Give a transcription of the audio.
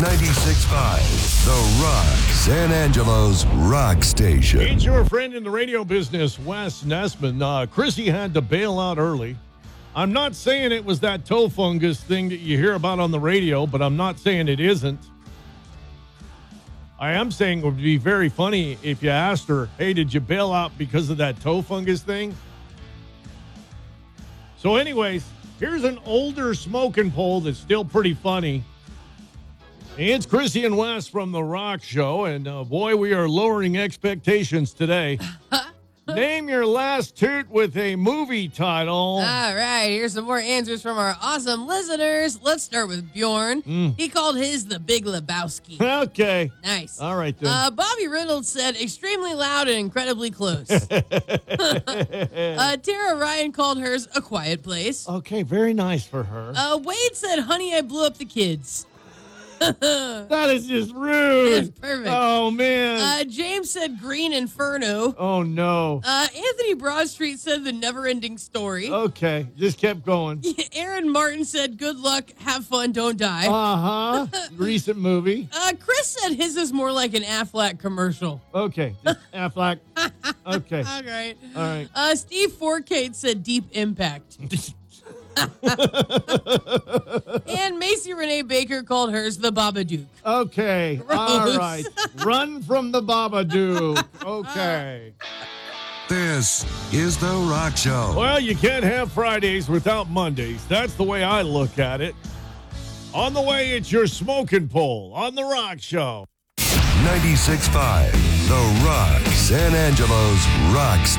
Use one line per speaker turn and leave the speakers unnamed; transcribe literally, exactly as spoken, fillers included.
ninety-six point five, The Rock, San Angelo's rock station.
It's your friend in the radio business, Wes Nessman. Uh, Chrissy had to bail out early. I'm not saying it was that toe fungus thing that you hear about on the radio, but I'm not saying it isn't. I am saying it would be very funny if you asked her, hey, did you bail out because of that toe fungus thing? So anyways, here's an older smoking pole that's still pretty funny. It's Chrissy and Wes from The Rock Show, and uh, boy, we are lowering expectations today. Name your last toot with a movie title.
All right, here's some more answers from our awesome listeners. Let's start with Bjorn. Mm. He called his The Big Lebowski.
Okay.
Nice.
All right, then.
Uh, Bobby Reynolds said extremely loud and incredibly close. uh, Tara Ryan called hers A Quiet Place.
Okay, very nice for her.
Uh, Wade said, Honey, I Blew Up the Kids.
That is just rude.
That's perfect.
Oh, man.
Uh, James said Green Inferno.
Oh, no.
Uh, Anthony Broadstreet said The Never-Ending Story.
Okay, just kept going.
Aaron Martin said Good Luck, Have Fun, Don't Die.
Uh-huh. Recent movie.
Uh, Chris said his is more like an Aflac commercial.
Okay, just Aflac. Okay.
All right.
All right.
Uh, Steve Forcade said Deep Impact. And Macy Renee Baker called hers The Babadook.
Okay.
Gross.
All right. Run from the Babadook. Okay.
This is The Rock Show.
Well, you can't have Fridays without Mondays. That's the way I look at it. On the way, it's your smoking pole on The Rock Show.
ninety-six point five, The Rock, San Angelo's rock